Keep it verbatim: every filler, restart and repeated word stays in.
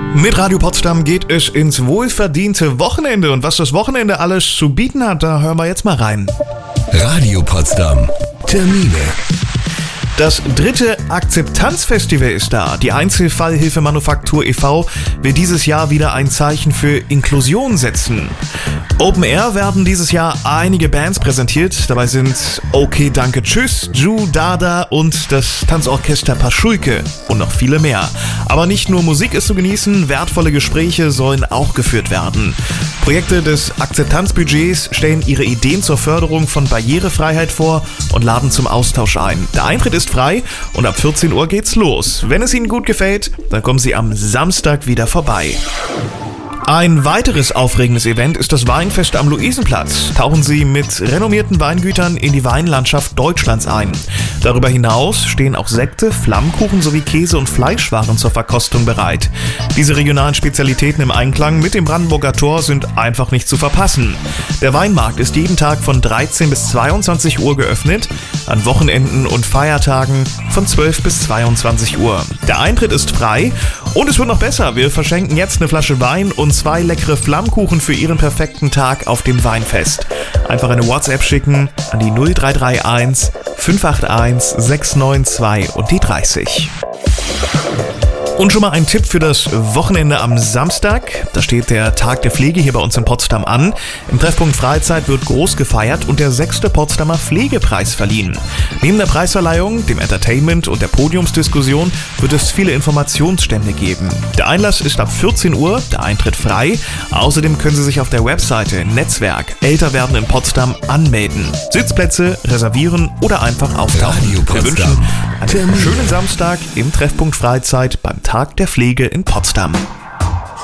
Mit Radio Potsdam geht es ins wohlverdiente Wochenende. Und was das Wochenende alles zu bieten hat, da hören wir jetzt mal rein. Radio Potsdam. Termine. Das dritte Akzeptanzfestival ist da. Die Einzelfallhilfe Manufaktur e V will dieses Jahr wieder ein Zeichen für Inklusion setzen. Open Air werden dieses Jahr einige Bands präsentiert. Dabei sind Okay Danke Tschüss, Ju, Dada und das Tanzorchester Paschulke und noch viele mehr. Aber nicht nur Musik ist zu genießen, wertvolle Gespräche sollen auch geführt werden. Projekte des Akzeptanzbudgets stellen ihre Ideen zur Förderung von Barrierefreiheit vor und laden zum Austausch ein. Der Eintritt ist frei und ab vierzehn Uhr geht's los. Wenn es Ihnen gut gefällt, dann kommen Sie am Samstag wieder vorbei. Ein weiteres aufregendes Event ist das Weinfest am Luisenplatz. Tauchen Sie mit renommierten Weingütern in die Weinlandschaft Deutschlands ein. Darüber hinaus stehen auch Sekte, Flammkuchen sowie Käse- und Fleischwaren zur Verkostung bereit. Diese regionalen Spezialitäten im Einklang mit dem Brandenburger Tor sind einfach nicht zu verpassen. Der Weinmarkt ist jeden Tag von dreizehn bis zweiundzwanzig Uhr geöffnet, an Wochenenden und Feiertagen von zwölf bis zweiundzwanzig Uhr. Der Eintritt ist frei und es wird noch besser. Wir verschenken jetzt eine Flasche Wein und zwei leckere Flammkuchen für Ihren perfekten Tag auf dem Weinfest. Einfach eine WhatsApp schicken an die null drei drei eins fünf acht eins sechs neun zwei und die dreißig. Und schon mal ein Tipp für das Wochenende am Samstag. Da steht der Tag der Pflege hier bei uns in Potsdam an. Im Treffpunkt Freizeit wird groß gefeiert und der sechste Potsdamer Pflegepreis verliehen. Neben der Preisverleihung, dem Entertainment und der Podiumsdiskussion wird es viele Informationsstände geben. Der Einlass ist ab vierzehn Uhr, der Eintritt frei. Außerdem können Sie sich auf der Webseite Netzwerk Älter werden in Potsdam anmelden. Sitzplätze reservieren oder einfach auftauchen. Wir wünschen einen schönen Samstag im Treffpunkt Freizeit beim Tag der Pflege in Potsdam.